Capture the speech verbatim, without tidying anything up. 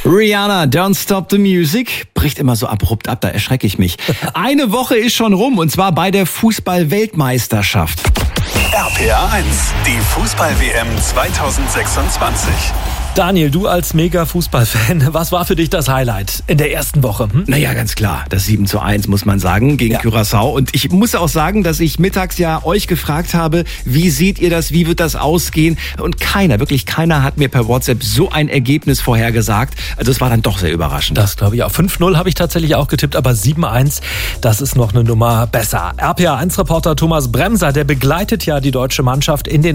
Rihanna, Don't Stop the Music, bricht immer so abrupt ab, da erschrecke ich mich. Eine Woche ist schon rum und zwar bei der Fußball-Weltmeisterschaft. R P R eins, die Fußball-W M zweitausendsechsundzwanzig. Daniel, du als Mega-Fußballfan, was war für dich das Highlight in der ersten Woche? Hm? Naja, ganz klar, das sieben zu eins muss man sagen gegen Ja. Curaçao. Und ich muss auch sagen, dass ich mittags ja euch gefragt habe, wie seht ihr das, wie wird das ausgehen? Und keiner, wirklich keiner hat mir per WhatsApp so ein Ergebnis vorhergesagt. Also es war dann doch sehr überraschend. Das glaube ich auch. fünf null habe ich tatsächlich auch getippt, aber sieben eins, das ist noch eine Nummer besser. R P R eins Reporter Thomas Bremser, der begleitet ja die deutsche Mannschaft in den